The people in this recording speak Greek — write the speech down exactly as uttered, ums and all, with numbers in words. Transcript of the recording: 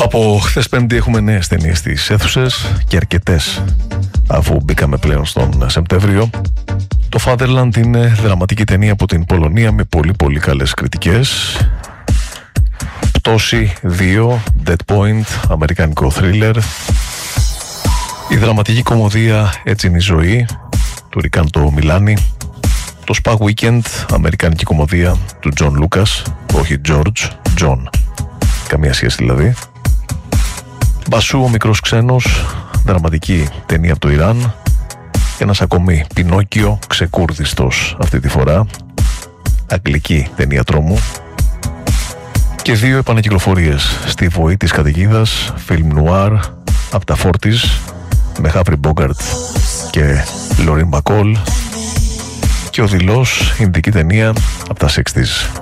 Από χθες Πέμπτη έχουμε νέες ταινίες στις αίθουσες και αρκετές, αφού μπήκαμε πλέον στον Σεπτέμβριο. Το Fatherland είναι δραματική ταινία από την Πολωνία με πολύ πολύ καλές κριτικές. Πτώση δύο, Dead Point, αμερικανικό θρίλερ. Η δραματική κομμωδία Έτσι είναι η ζωή, του Ρικάντο Μιλάνι. Το Spa Weekend, αμερικανική κομμωδία του Τζον Λούκας, όχι George, John, καμία σχέση δηλαδή. Μπασού, ο μικρός ξένος, δραματική ταινία από το Ιράν. Ένας ακόμη, Πινόκιο, ξεκούρδιστος αυτή τη φορά, αγγλική ταινία τρόμου. Και δύο επανακυκλοφορίες στη βοή της καταιγίδας, film noir από τα φόρτις, με Χάφρι Μπόγκαρτ και Λωρίν Μπακόλ, και ο Δειλός, ινδική ταινία από τα εξήντα.